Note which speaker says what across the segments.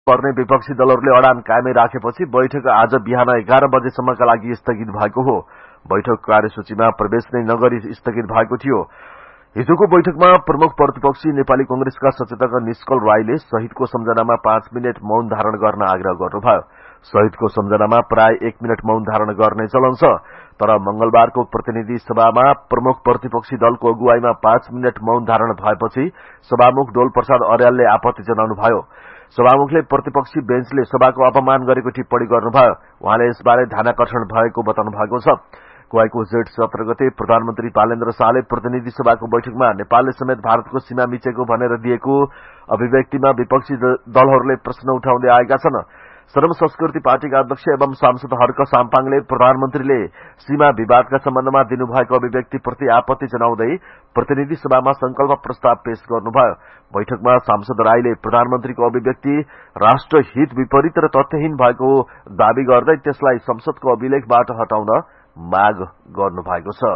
Speaker 1: पर्ने विपक्षी दलहरूले अडान कायमै राखेपछि बैठक आज बिहान 11 बजेसम्मका लागि स्थगित भएको हो। बैठक कार्यसूचीमा प्रवेश नै नगरी स्थगित भएको थियो। हिजोको बैठकमा प्रमुख प्रतिपक्षी नेपाली कंग्रेसका सचेतक निष्कल राईले शहीदको सम्झनामा 5 मिनट मौन धारण गर्न आग्रह गर्नुभयो। शहीदको सम्झनामा प्राय 1 मिनट मौन धारण गर्ने चलन छ, तर मंगलबारको प्रतिनिधि सभामा प्रमुख प्रतिपक्षी दलको अगुवाईमा 5 मिनट मौन धारण भएपछि सभामुख डोल प्रसाद अर्यालले आपत्ति जनाउनुभयो। सभामुखले प्रतिपक्षी बेन्चले सभाको अपमान गरेको टिप्पणी गर्नुभयो। उहाँले यसबारे ध्यानाकर्षण भएको बताउनु भएको छ। कुवाईको जेठ 17 गते प्रधानमन्त्री बालेन्द्र शाहले प्रतिनिधि सभाको बैठकमा नेपालले समेत भारतको सीमा मिचेको भनेर दिएको अभिव्यक्तिमा विपक्षी दलहरूले प्रश्न उठाउँदै आएका छन्। श्रम संस्कृति पार्टीका अध्यक्ष एवं सांसद हर्क साम्पाङले प्रधानमन्त्रीले सीमा विवादका सम्बन्धमा दिनुभएको अभिव्यक्तिप्रति आपत्ति जनाउँदै प्रतिनिधि सभामा संकल्प प्रस्ताव पेश गर्नुभयो। बैठकमा सांसद राईले प्रधानमन्त्रीको अभिव्यक्ति राष्ट्रहित विपरीत र तथ्यहीन भएको दावी गर्दै त्यसलाई संसदको अभिलेखबाट हटाउन माग गर्नुभएको छ।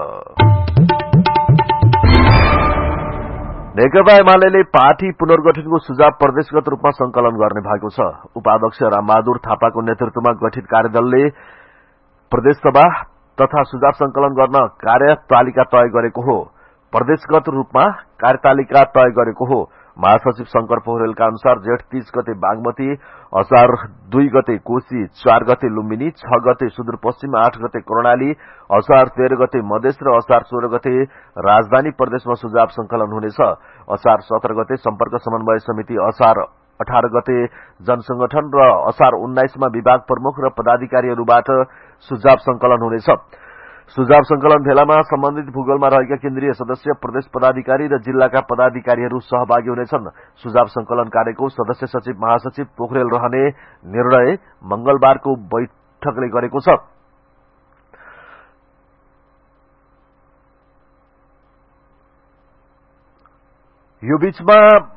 Speaker 1: नेकपा एमाले पार्टी पुनर्गठनको सुझाव प्रदेशगत रूपमा संकलन गर्ने भएको छ। उपाध्यक्ष रामबहादुर थापाको नेतृत्वमा गठित कार्यदलले प्रदेशसभा तथा सुझाव संकलन गर्न कार्यतालिका तय गरेको हो। प्रदेशगत रूपमा कार्यतालिका तय गरेको हो। महासचिव शंकर पोखरेलका अनुसार जेठ 30 गते बागमती, असार 2 गते कोशी, 4 गते लुम्बिनी, 6 गते सुदूरपश्चिम, 8 गते कर्णाली, असार 13 गते मधेस र असार 16 गते राजधानी प्रदेशमा सुझाव संकलन हुनेछ। असार 17 गते सम्पर्क समन्वय समिति, असार 18 गते जनसंगठन र असार 19 मा विभाग प्रमुख र पदाधिकारीहरूबाट सुझाव संकलन हुनेछ। सुझाव संकलन भेलामा सम्बन्धित भूगोलमा रहेका केन्द्रीय सदस्य, प्रदेश पदाधिकारी र जिल्लाका पदाधिकारीहरू सहभागी हुनेछन्। सुझाव संकलन कार्यको सदस्य सचिव महासचिव पोखरेल रहने निर्णय मंगलबारको बैठकले गरेको छ। यो बीचमा